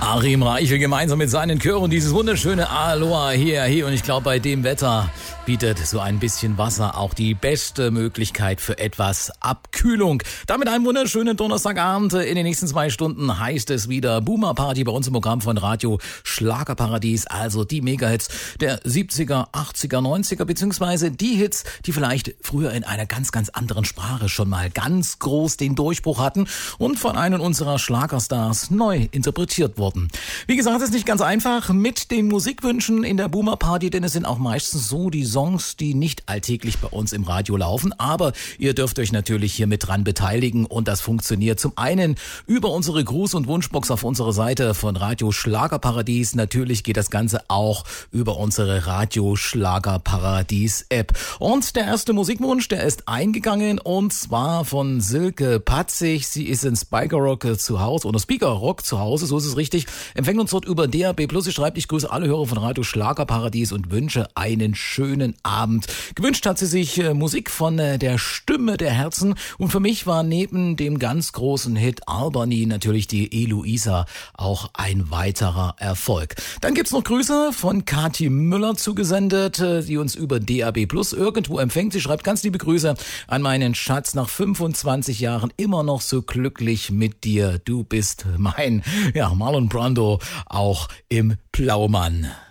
Achim Reichel gemeinsam mit seinen Chören dieses wunderschöne Aloha hier. Und ich glaube, bei dem Wetter bietet so ein bisschen Wasser auch die beste Möglichkeit für etwas Abkühlung. Damit einen wunderschönen Donnerstagabend. In den nächsten 2 Stunden heißt es wieder Boomer Party bei uns im Programm von Radio Schlagerparadies. Also die Megahits der 70er, 80er, 90er, beziehungsweise die Hits, die vielleicht früher in einer ganz, ganz anderen Sprache schon mal ganz groß den Durchbruch hatten und von einem unserer Schlagerstars neu interpretiert wurden. Wie gesagt, es ist nicht ganz einfach mit den Musikwünschen in der Boomer Party, denn es sind auch meistens so die Songs, die nicht alltäglich bei uns im Radio laufen, aber ihr dürft euch natürlich hier mit dran beteiligen und das funktioniert zum einen über unsere Gruß- und Wunschbox auf unserer Seite von Radio Schlagerparadies. Natürlich geht das Ganze auch über unsere Radio Schlagerparadies App. Und der erste Musikwunsch, der ist eingegangen und zwar von Silke Patzig. Sie ist in Speaker Rock zu Hause oder Speaker Rock zu Hause, so ist es richtig. Empfängt uns dort über DAB+. Sie schreibt, ich grüße alle Hörer von Radio Schlagerparadies und wünsche einen schönen Abend. Gewünscht hat sie sich Musik von der Stimme der Herzen und für mich war neben dem ganz großen Hit Albany natürlich die Eloisa auch ein weiterer Erfolg. Dann gibt's noch Grüße von Kathi Müller zugesendet, die uns über DAB+ irgendwo empfängt. Sie schreibt ganz liebe Grüße an meinen Schatz, nach 25 Jahren immer noch so glücklich mit dir. Du bist mein, Marlon Brando, auch im Plaumann.